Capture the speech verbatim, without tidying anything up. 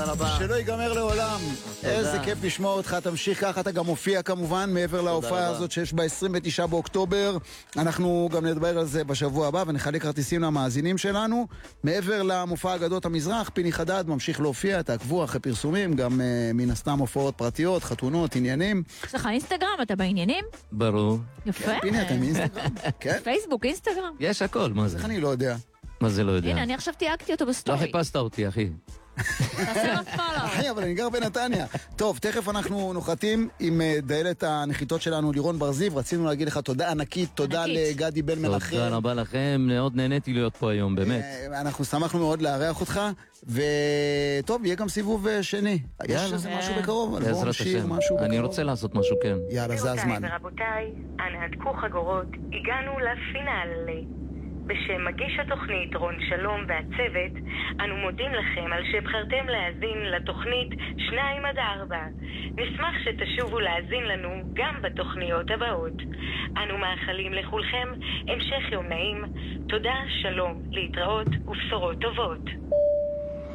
תודה רבה. שלא ייגמר לעולם. איזה כיף לשמוע אותך, תמשיך ככה, אתה גם מופיע כמובן, מעבר להופעה הזאת שיש ב-עשרים ותשעה באוקטובר. אנחנו גם נדבר על זה בשבוע הבא, ונחלק כרטיסים למאזינים שלנו. מעבר למופע אגדות המזרח, פיני חדד ממשיך להופיע, תעקבו אחרי פרסומים, גם מן הסתם הופעות פרטיות, חתונות, עניינים. יש לך אינסטגרם, אתה בעניינים? ברור. יפה. פיני, אתה מאינסטגרם? כן? פייסבוק, אינסטגרם. יש הכל, מה זה? איך אני לא יודע? מה זה לא יודע? הנה, אני עכשיו תייגתי אותו לא בסטורי. חיפשת אותי, אחי. תעשה לו פולו. אחי, אבל אני גר בנתניה. טוב, תכף אנחנו נוחתים עם דיילת הנחיתות שלנו, לירון בר זיו. רצינו להגיד לך תודה ענקית, תודה לגדי בן מנחם. תודה רבה לכם, מאוד נהניתי להיות פה היום, באמת. אנחנו שמחנו מאוד לארח אותך, וטוב, יהיה גם סיבוב שני. יש איזה משהו בקרוב? אלבום, שיר, משהו בקרוב? אני רוצה לעשות משהו, כן. יאללה, זה הזמן. ורבותיי, אנא הדקו חגורות, הגענו לפינאלי. בשם מגיש התוכנית רון שלום והצוות, אנו מודים לכם על שבחרתם להאזין לתוכנית שניים עד ארבע. נשמח שתשובו להאזין לנו גם בתוכניות הבאות. אנו מאחלים לכולכם המשך יום נעים. תודה, שלום, להתראות ובשורות טובות.